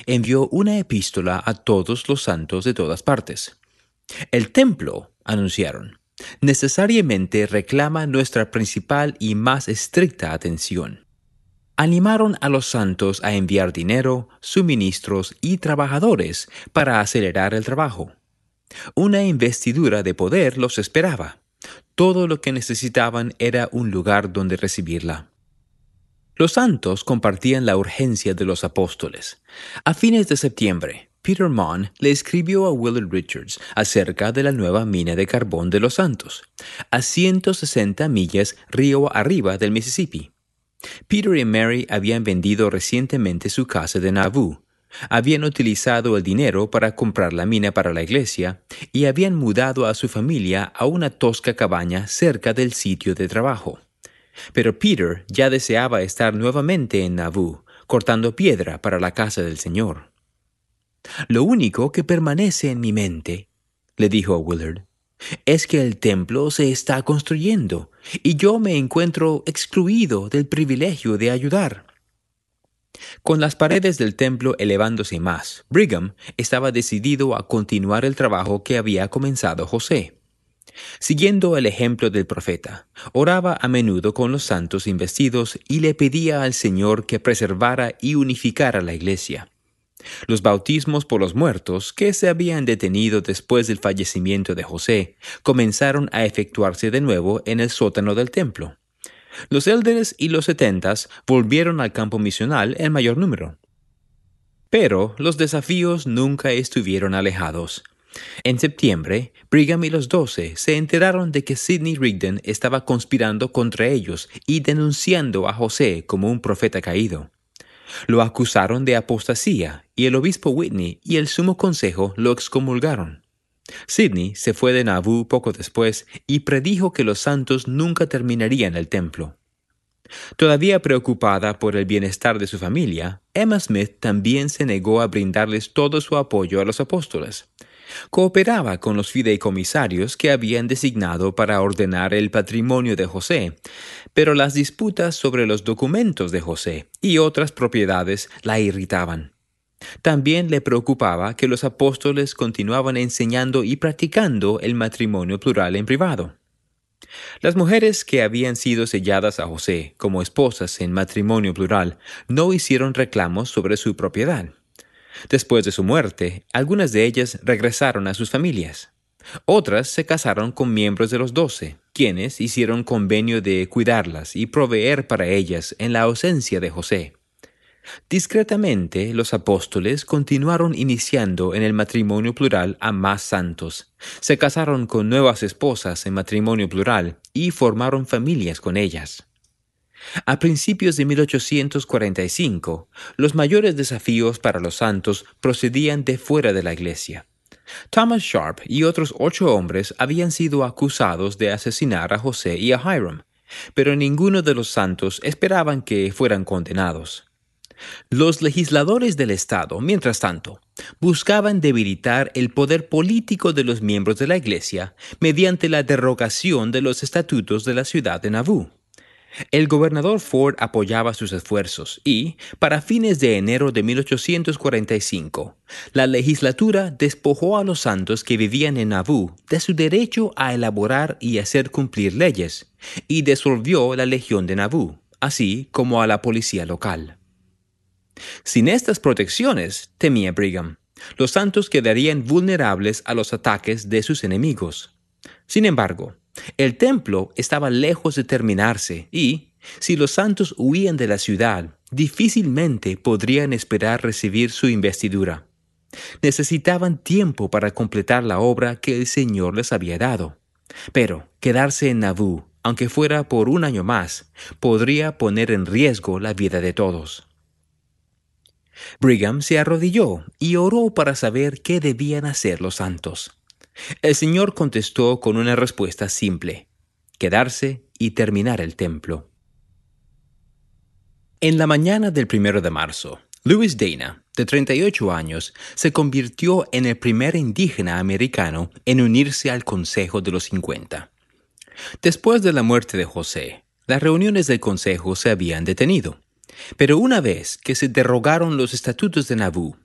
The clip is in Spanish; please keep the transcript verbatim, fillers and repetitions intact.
envió una epístola a todos los santos de todas partes. El templo, anunciaron, necesariamente reclama nuestra principal y más estricta atención. Animaron a los santos a enviar dinero, suministros y trabajadores para acelerar el trabajo. Una investidura de poder los esperaba. Todo lo que necesitaban era un lugar donde recibirla. Los santos compartían la urgencia de los apóstoles. A fines de septiembre, Peter Mon le escribió a Willard Richards acerca de la nueva mina de carbón de los santos, a ciento sesenta millas río arriba del Mississippi. Peter y Mary habían vendido recientemente su casa de Nauvoo, habían utilizado el dinero para comprar la mina para la iglesia y habían mudado a su familia a una tosca cabaña cerca del sitio de trabajo. Pero Peter ya deseaba estar nuevamente en Nauvoo, cortando piedra para la casa del Señor. «Lo único que permanece en mi mente», le dijo a Willard, «es que el templo se está construyendo y yo me encuentro excluido del privilegio de ayudar». Con las paredes del templo elevándose más, Brigham estaba decidido a continuar el trabajo que había comenzado José. Siguiendo el ejemplo del profeta, oraba a menudo con los santos investidos y le pedía al Señor que preservara y unificara la iglesia. Los bautismos por los muertos, que se habían detenido después del fallecimiento de José, comenzaron a efectuarse de nuevo en el sótano del templo. Los élderes y los setentas volvieron al campo misional en mayor número. Pero los desafíos nunca estuvieron alejados. En septiembre, Brigham y los doce se enteraron de que Sidney Rigdon estaba conspirando contra ellos y denunciando a José como un profeta caído. Lo acusaron de apostasía y el obispo Whitney y el sumo consejo lo excomulgaron. Sidney se fue de Nauvoo poco después y predijo que los santos nunca terminarían el templo. Todavía preocupada por el bienestar de su familia, Emma Smith también se negó a brindarles todo su apoyo a los apóstoles. Cooperaba con los fideicomisarios que habían designado para ordenar el patrimonio de José, pero las disputas sobre los documentos de José y otras propiedades la irritaban. También le preocupaba que los apóstoles continuaban enseñando y practicando el matrimonio plural en privado. Las mujeres que habían sido selladas a José como esposas en matrimonio plural no hicieron reclamos sobre su propiedad. Después de su muerte, algunas de ellas regresaron a sus familias. Otras se casaron con miembros de los doce, quienes hicieron convenio de cuidarlas y proveer para ellas en la ausencia de José. Discretamente, los apóstoles continuaron iniciando en el matrimonio plural a más santos. Se casaron con nuevas esposas en matrimonio plural y formaron familias con ellas. A principios de mil ochocientos cuarenta y cinco, los mayores desafíos para los santos procedían de fuera de la iglesia. Thomas Sharp y otros ocho hombres habían sido acusados de asesinar a José y a Hiram, pero ninguno de los santos esperaban que fueran condenados. Los legisladores del Estado, mientras tanto, buscaban debilitar el poder político de los miembros de la iglesia mediante la derogación de los estatutos de la ciudad de Nauvoo. El gobernador Ford apoyaba sus esfuerzos y, para fines de enero de mil ochocientos cuarenta y cinco, la legislatura despojó a los santos que vivían en Nauvoo de su derecho a elaborar y hacer cumplir leyes, y disolvió la Legión de Nauvoo, así como a la policía local. Sin estas protecciones, temía Brigham, los santos quedarían vulnerables a los ataques de sus enemigos. Sin embargo, el templo estaba lejos de terminarse y, si los santos huían de la ciudad, difícilmente podrían esperar recibir su investidura. Necesitaban tiempo para completar la obra que el Señor les había dado. Pero quedarse en Nauvoo, aunque fuera por un año más, podría poner en riesgo la vida de todos. Brigham se arrodilló y oró para saber qué debían hacer los santos. El Señor contestó con una respuesta simple: quedarse y terminar el templo. En la mañana del primero de marzo, Louis Dana, de treinta y ocho años, se convirtió en el primer indígena americano en unirse al Consejo de los cincuenta. Después de la muerte de José, las reuniones del Consejo se habían detenido. Pero una vez que se derogaron los estatutos de Nauvoo